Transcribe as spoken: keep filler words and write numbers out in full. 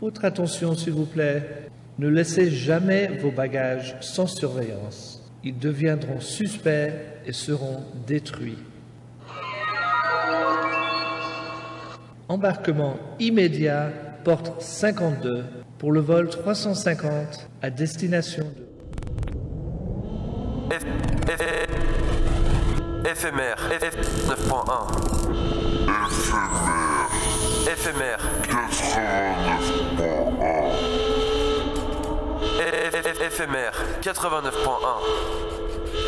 Autre attention, s'il vous plaît. Ne laissez jamais vos bagages sans surveillance. Ils deviendront suspects et seront détruits. Embarquement immédiat, porte cinquante-deux, pour le vol trois cent cinquante à destination de... F, F, éphémère, F, neuf point un. Éphémère. Éphémère, quatre-vingt-neuf point un. Éphémère, quatre-vingt-neuf point un.